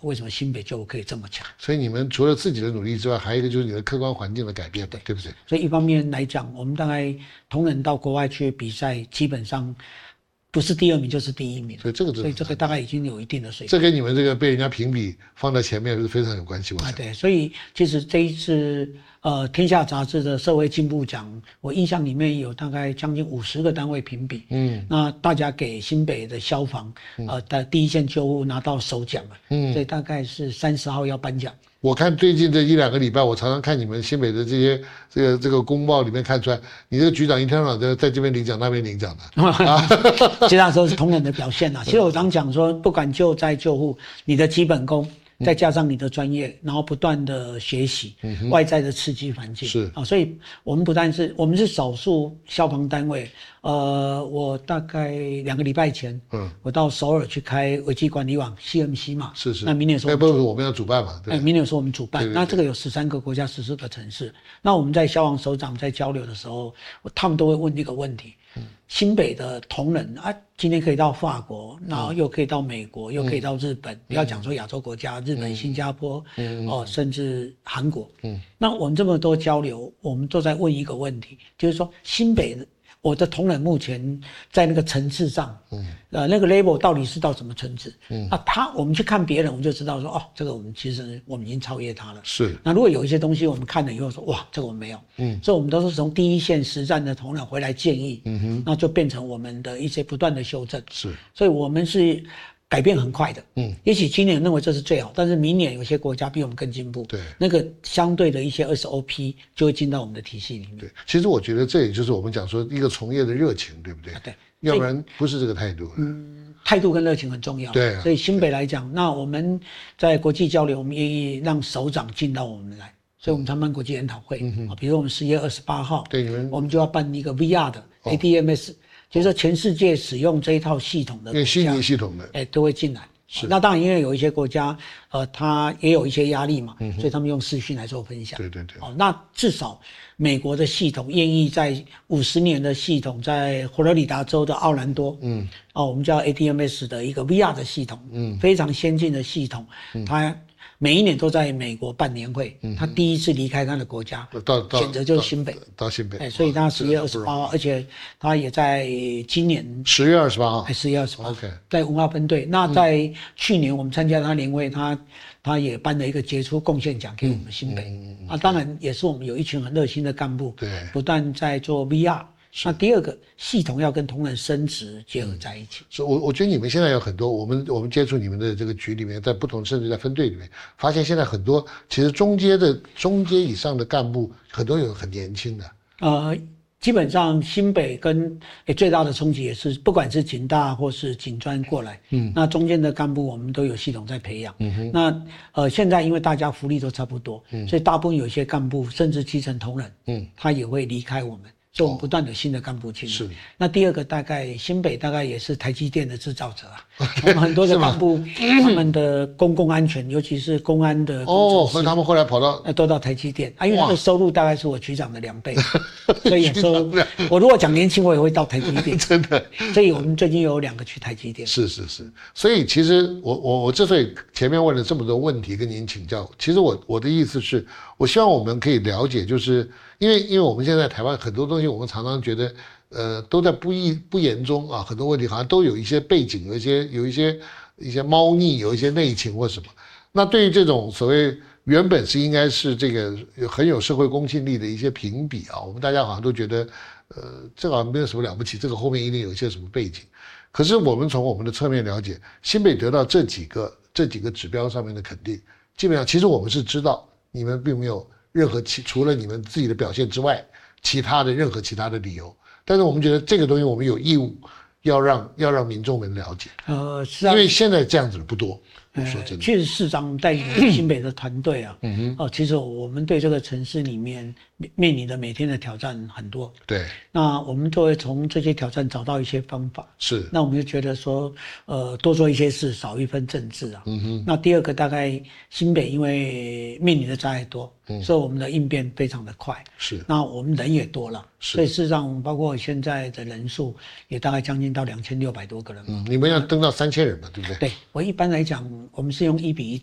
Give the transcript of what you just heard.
为什么新北救护可以这么强？ 所以你们除了自己的努力之外，还有一个就是你的客观环境的改变，对不对？ 所以一方面来讲，我们大概同仁到国外去比赛，基本上不是第2名就是第1名， 所以这个大概已经有一定的水平。 这跟你们这个被人家评比放在前面是非常有关系，我想。 对，所以其实这一次天下杂志的社会进步奖，我印象里面有大概将近50个单位评比，那大家给新北的消防的第一线救护拿到首奖了，所以大概是30号要颁奖。 我看最近这1-2个礼拜，我常常看你们新北的这些这个公报里面看出来，你这个局长一天到晚在这边领奖那边领奖的。 其实那时候是同仁的表现其实我常讲说，不管救灾救护，你的基本功。再加上你的专业，然后不断的学习，外在的刺激环境是所以我们不但是我们是少数消防单位，我大概2个礼拜前，我到首尔去开危机管理网 CMC 嘛， 是。 那明年说我们要主办嘛，对， 明年说我们主办， 对那这个有13个国家14个城市，那我们在消防首长在交流的时候，他们都会问一个问题。新北的同仁今天可以到法国，然后又可以到美国，又可以到日本，不要讲说亚洲国家，日本、新加坡，甚至韩国。那我们这么多交流，我们都在问一个问题，就是说新北我的同仁目前在那个层次上，那个 level 到底是到什么层次？我们去看别人，我们就知道说，这个我们其实已经超越他了。 是。 那如果有一些东西我们看了以后说，哇，这个我们没有，所以我们都是从第一线实战的同仁回来建议，那就变成我们的一些不断的修正。 是。 所以我们是改变很快的，也许今年认为这是最好，但是明年有些国家比我们更进步， 对， 那个相对的一些SOP 就会进到我们的体系里面。 对，其实我觉得这也就是我们讲说一个从业的热情，对不对？ 对， 要不然不是这个态度。 态度跟热情很重要。 对所以新北来讲，那我们在国际交流，我们愿意让首长进到我们来，所以我们常办国际研讨会，比如我们10月28号， 对， 我们就要办一个 VR 的 ADMS，就是说全世界使用这一套系统的， 因为虚拟系统的， 都会进来。 是。 那当然，因为有一些国家，它也有一些压力嘛，所以他们用视讯来做分享。 对。 那至少美国的系统愿意在50年的系统，在佛罗里达州的奥兰多，我们叫 ADMS 的一个 VR 的系统，非常先进的系统，它每一年都在美国办年会，他第一次离开他的国家，选择就是新北， 到新北， 所以他10月28号，而且他也在今年 10月28号 ，10月28号 ，OK， 在文化分队。那在去年我们参加他年会，他也颁了一个杰出贡献奖给我们新北，当然也是我们有一群很热心的干部， 对， 不断在做 VR。那第二个系统要跟同仁升职结合在一起。 所以我觉得你们现在有很多，我们接触你们的这个局里面，在不同甚至在分队里面，发现现在很多其实中阶以上的干部很多有很年轻的。 基本上新北跟最大的冲击也是，不管是警大或是警专过来，那中间的干部我们都有系统在培养。那现在因为大家福利都差不多，所以大部分有些干部甚至基层同仁，他也会离开我们。所以我们不断有新的干部进来。 是。 那第二个大概新北大概也是台积电的制造者我们很多的干部他们的公共安全，尤其是公安的工程师， 他们后来跑到都到台积电因为他的收入大概是我局长的2倍，所以有时候我如果讲年轻，我也会到台积电真的。 所以我们最近有2个去台积电。 是。所以其实我之所以前面问了这么多问题跟您请教，其实我的意思是，我希望我们可以了解，就是因为我们现在台湾很多东西，我们常常觉得都在不言中很多问题好像都有一些背景，有一些猫腻，有一些内情或什么。那对于这种所谓原本是应该是这个很有社会公信力的一些评比我们大家好像都觉得这个好像没有什么了不起，这个后面一定有一些什么背景。可是我们从我们的侧面了解，新北得到这几个指标上面的肯定，基本上其实我们是知道你们并没有任何除了你们自己的表现之外，任何其他的理由。但是我们觉得这个东西我们有义务要让民众们了解。 是因为现在这样子的不多。说真的， 确实市长带领新北的团队其实我们对这个城市里面面临的每天的挑战很多。 对。 那我们都会从这些挑战找到一些方法。 是。 那我们就觉得说，多做一些事，少一分政治那第二个大概新北因为面临的灾害多，所以我们的应变非常的快。 是。 那我们人也多了，所以事实上包括现在的人数也大概将近到2600多个人。 你们要登到3000人嘛，对不对？ 对，我一般来讲，我们是用1:1